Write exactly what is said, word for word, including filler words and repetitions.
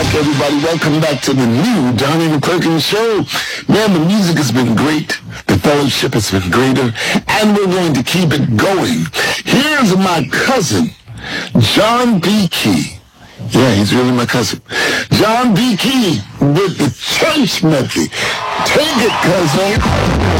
back, everybody. Welcome back to the new Donnie McClurkin Show. Man, the music has been great. The fellowship has been greater. And we're going to keep it going. Here's my cousin, John B. Key. Yeah, he's really my cousin. John B. Key with the church method. Take it, cousin.